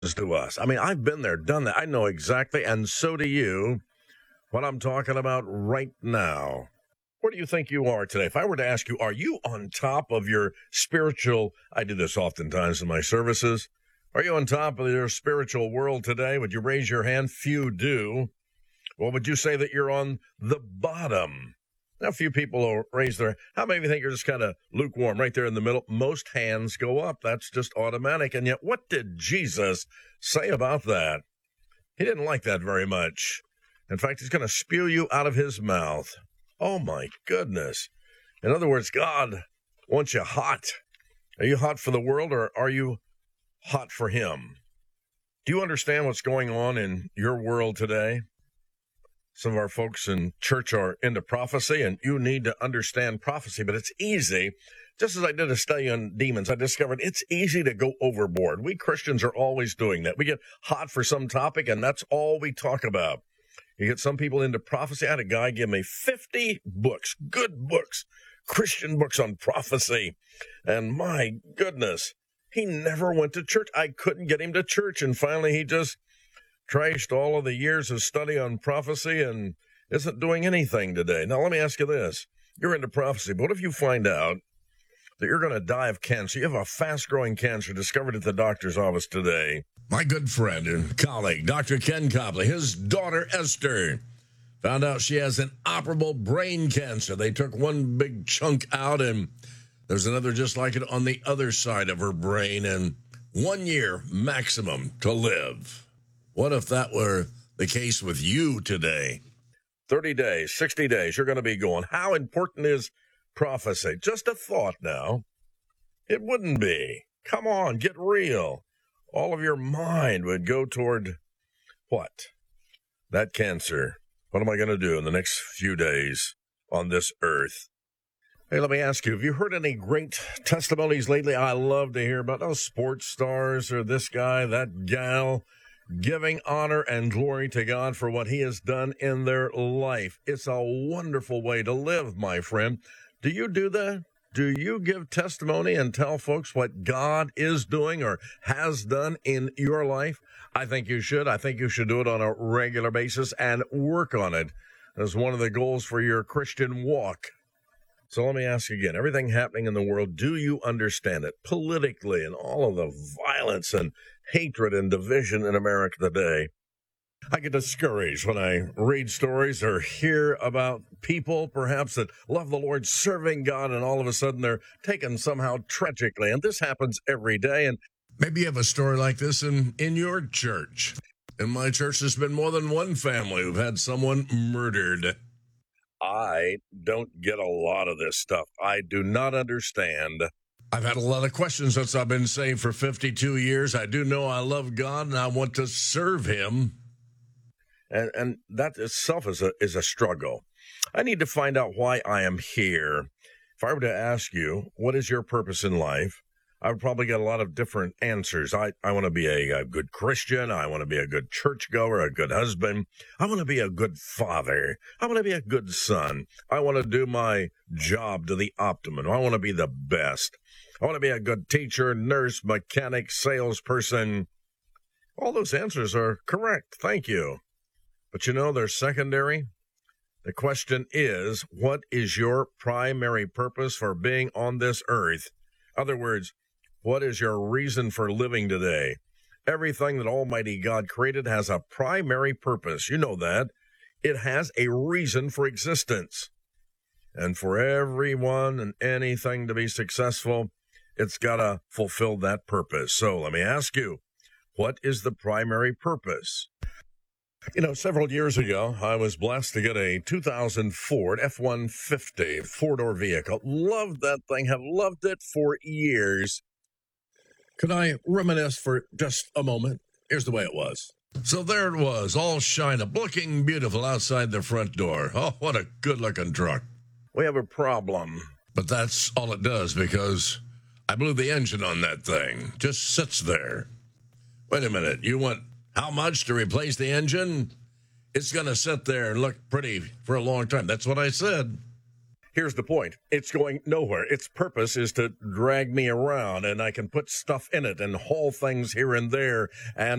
to us. I mean, I've been there, done that. I know exactly, and so do you, what I'm talking about right now. Where do you think you are today? If I were to ask you, are you on top of your spiritual, I do this oftentimes in my services, are you on top of your spiritual world today? Would you raise your hand? Few do. Or would you say that you're on the bottom? Now, a few people will raise their, how many of you think you're just kind of lukewarm right there in the middle? Most hands go up. That's just automatic. And yet, what did Jesus say about that? He didn't like that very much. In fact, he's going to spew you out of his mouth. Oh, my goodness. In other words, God wants you hot. Are you hot for the world, or are you hot for him? Do you understand what's going on in your world today? Some of our folks in church are into prophecy, and you need to understand prophecy, but it's easy. Just as I did a study on demons, I discovered it's easy to go overboard. We Christians are always doing that. We get hot for some topic, and that's all we talk about. You get some people into prophecy. I had a guy give me 50 books, good books, Christian books on prophecy. And my goodness, he never went to church. I couldn't get him to church. And finally, he just traced all of the years of study on prophecy and isn't doing anything today. Now, let me ask you this. You're into prophecy, but what if you find out that you're going to die of cancer? You have a fast-growing cancer discovered at the doctor's office today. My good friend and colleague, Dr. Ken Copley, his daughter Esther, found out she has an operable brain cancer. They took one big chunk out, and there's another just like it on the other side of her brain, and 1 year maximum to live. What if that were the case with you today? 30 days, 60 days, you're going to be going. How important is prophecy? Just a thought now. It wouldn't be. Come on, get real. All of your mind would go toward what? That cancer. What am I going to do in the next few days on this earth? Hey, let me ask you, have you heard any great testimonies lately? I love to hear about those sports stars or this guy, that gal, giving honor and glory to God for what he has done in their life. It's a wonderful way to live, my friend. Do you do that? Do you give testimony and tell folks what God is doing or has done in your life? I think you should. I think you should do it on a regular basis and work on it as one of the goals for your Christian walk. So let me ask you again, everything happening in the world, do you understand it politically and all of the violence and hatred and division in America today? I get discouraged when I read stories or hear about people perhaps that love the Lord, serving God, and all of a sudden they're taken somehow tragically. And this happens every day. And maybe you have a story like this in your church. In my church, there's been more than one family who've had someone murdered. I don't get a lot of this stuff. I do not understand. I've had a lot of questions since I've been saved for 52 years. I do know I love God and I want to serve him. And that itself is a struggle. I need to find out why I am here. If I were to ask you, what is your purpose in life? I would probably get a lot of different answers. I want to be a good Christian. I want to be a good churchgoer, a good husband. I want to be a good father. I want to be a good son. I want to do my job to the optimum. I want to be the best. I want to be a good teacher, nurse, mechanic, salesperson. All those answers are correct. Thank you. But you know, they're secondary. The question is, what is your primary purpose for being on this earth? In other words, what is your reason for living today? Everything that Almighty God created has a primary purpose. You know that. It has a reason for existence. And for everyone and anything to be successful, it's got to fulfill that purpose. So let me ask you, what is the primary purpose? You know, several years ago, I was blessed to get a 2000 Ford F-150 four-door vehicle. Loved that thing, have loved it for years. Could I reminisce for just a moment? Here's the way it was. So there it was, all shine up, looking beautiful outside the front door. Oh, what a good-looking truck. We have a problem. But that's all it does, because I blew the engine on that thing. Just sits there. Wait a minute, you want how much to replace the engine? It's going to sit there and look pretty for a long time. That's what I said. here's the point. It's going nowhere. Its purpose is to drag me around, and I can put stuff in it and haul things here and there. And